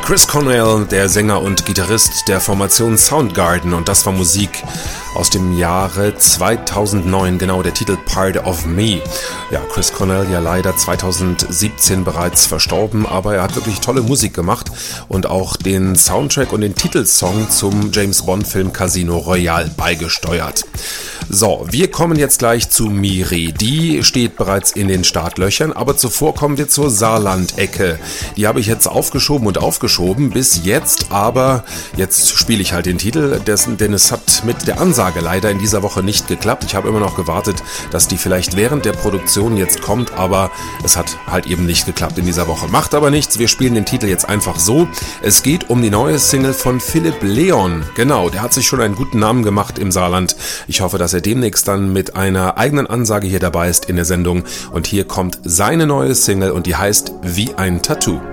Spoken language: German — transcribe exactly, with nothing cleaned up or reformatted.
Chris Cornell, der Sänger und Gitarrist der Formation Soundgarden, und das war Musik aus dem Jahre zweitausendneun, genau der Titel Part of Me. Ja, Chris Cornell ja leider zweitausendsiebzehn bereits verstorben, aber er hat wirklich tolle Musik gemacht und auch den Soundtrack und den Titelsong zum James Bond Film Casino Royale beigesteuert. So, wir kommen jetzt gleich zu Miri. Die steht bereits in den Startlöchern, aber zuvor kommen wir zur Saarland-Ecke. Die habe ich jetzt aufgeschoben und aufgeschoben bis jetzt, aber jetzt spiele ich halt den Titel, dessen, denn es hat mit der Ansage leider in dieser Woche nicht geklappt. Ich habe immer noch gewartet, dass die vielleicht während der Produktion jetzt kommt, aber es hat halt eben nicht geklappt in dieser Woche. Macht aber nichts, wir spielen den Titel jetzt einfach so. Es geht um die neue Single von Philipp Leon. Genau, der hat sich schon einen guten Namen gemacht im Saarland. Ich hoffe, dass er demnächst dann mit einer eigenen Ansage hier dabei ist in der Sendung. Und hier kommt seine neue Single und die heißt Wie ein Tattoo.